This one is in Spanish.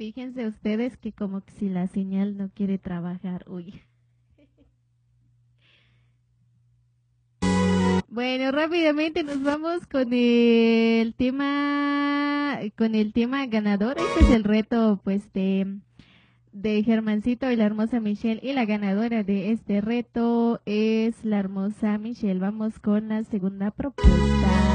Fíjense ustedes que como que si la señal no quiere trabajar, uy. Bueno, rápidamente nos vamos con el tema ganador. Este es el reto, pues, de Germancito y la hermosa Michelle. Y la ganadora de este reto es la hermosa Michelle. Vamos con la segunda propuesta.